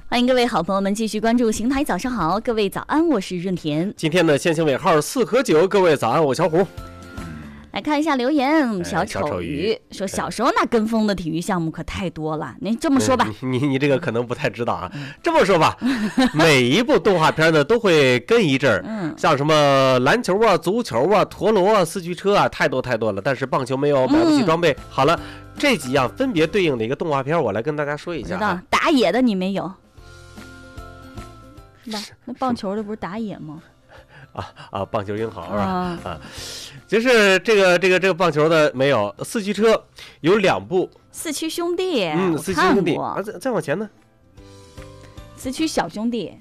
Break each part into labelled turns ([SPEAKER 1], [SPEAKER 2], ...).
[SPEAKER 1] 欢迎各位好朋友们继续关注邢台早上好，各位早安，我是润田。
[SPEAKER 2] 今天的限行尾号4和9，各位早安，我小虎。
[SPEAKER 1] 来看一下留言，小丑鱼说小时候那跟风的体育项目可太多了。你这么说吧，
[SPEAKER 2] 你这个可能不太知道啊。这么说吧，每一部动画片呢都会跟一阵儿，像什么篮球啊、足球啊、陀螺啊、四驱车啊，太多了。但是棒球没有，买不起装备。好了，这几样分别对应的一个动画片，我来跟大家说一下。
[SPEAKER 1] 知道打野的你没有，是吧？那棒球的不是打野吗？
[SPEAKER 2] 棒球英豪是吧？就是这个棒球的没有，四驱车有2部，
[SPEAKER 1] 四驱兄弟，
[SPEAKER 2] 四驱兄弟再往前呢，
[SPEAKER 1] 四驱小兄弟，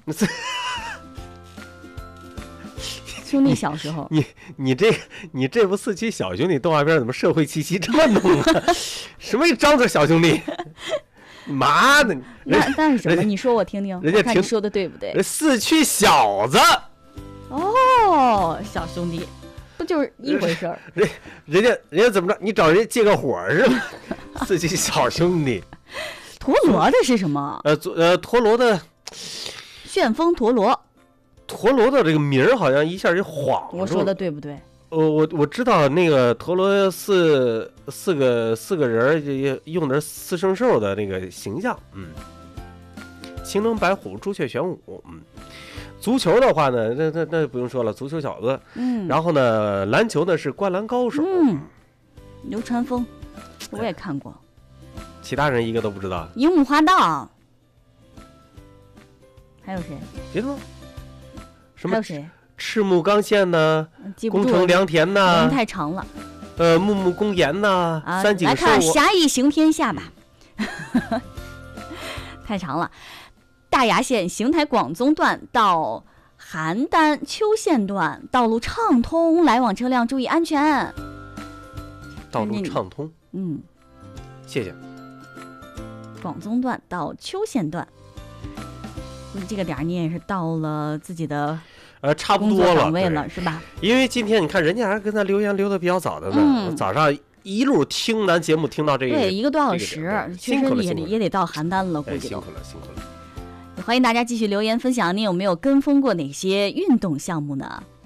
[SPEAKER 1] 兄弟小时候，
[SPEAKER 2] 你这部四驱小兄弟动画片怎么社会气息这么浓啊？什么张嘴小兄弟？妈的！
[SPEAKER 1] 那是什么？你说我听听，
[SPEAKER 2] 人家
[SPEAKER 1] 看你说的对不对？
[SPEAKER 2] 四驱小子。
[SPEAKER 1] 哦，小兄弟，不就是一回事儿？
[SPEAKER 2] 人家怎么着？你找人家借个火是吧？四驱小兄弟。
[SPEAKER 1] 陀螺的是什么？
[SPEAKER 2] 陀螺的
[SPEAKER 1] 旋风陀螺。
[SPEAKER 2] 陀螺的这个名儿好像一下就晃了。
[SPEAKER 1] 我说的对不对？
[SPEAKER 2] 我知道那个陀螺四个人用的是四圣兽的那个形象，青龙白虎朱雀玄武，足球的话呢，那不用说了，足球小子，然后呢，篮球呢是灌篮高手，
[SPEAKER 1] 流川枫，我也看过，
[SPEAKER 2] 其他人一个都不知道。
[SPEAKER 1] 樱木花道，还有谁？
[SPEAKER 2] 别说，什么？
[SPEAKER 1] 还有谁？
[SPEAKER 2] 赤木刚宪呢？宫城良田呢？
[SPEAKER 1] 太长了。
[SPEAKER 2] 木木公言呢？三井寿。
[SPEAKER 1] 来看侠义行天下吧，太长了。大崖线邢台广宗段到邯郸秋县段道路畅通，来往车辆注意安全。
[SPEAKER 2] 道路畅通，谢谢。
[SPEAKER 1] 广宗段到秋县段，这个点你也是到了自己的
[SPEAKER 2] 差不多了，
[SPEAKER 1] 岗位了是吧？
[SPEAKER 2] 因为今天你看人家还跟他留言留的比较早的呢，早上一路听咱节目听到这个，
[SPEAKER 1] 对，1个多小时，确实也得到邯郸了，估计
[SPEAKER 2] 辛苦了。
[SPEAKER 1] 欢迎大家继续留言分享，你有没有跟风过哪些运动项目呢？